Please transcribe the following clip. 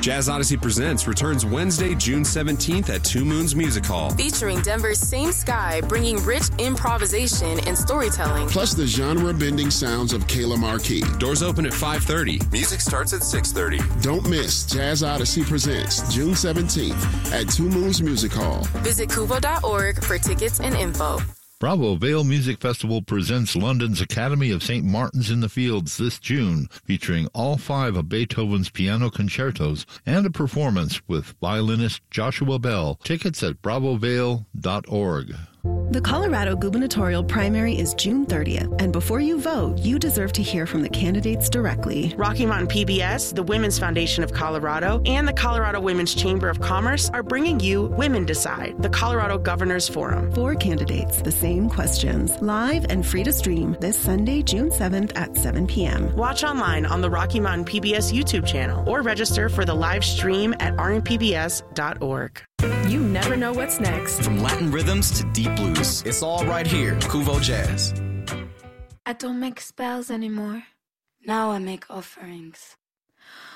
Jazz Odyssey Presents returns Wednesday, June 17th at Two Moons Music Hall. Featuring Denver's Same Sky, bringing rich improvisation and storytelling. Plus the genre-bending sounds of Kayla Marquis. Doors open at 5:30. Music starts at 6:30. Don't miss Jazz Odyssey Presents June 17th at Two Moons Music Hall. Visit kuvo.org for tickets and info. Bravo Vale Music Festival presents London's Academy of St. Martin's in the Fields this June, featuring all 5 of Beethoven's piano concertos and a performance with violinist Joshua Bell. Tickets at bravovale.org. The Colorado gubernatorial primary is June 30th, and before you vote, you deserve to hear from the candidates directly. Rocky Mountain PBS, the Women's Foundation of Colorado, and the Colorado Women's Chamber of Commerce are bringing you Women Decide, the Colorado Governors Forum. 4 candidates, the same questions, live and free to stream this Sunday, June 7th at 7 p.m. Watch online on the Rocky Mountain PBS YouTube channel or register for the live stream at rmpbs.org. You never know what's next. From Latin rhythms to deep blues, it's all right here. Kuvo Jazz. I don't make spells anymore. Now I make offerings.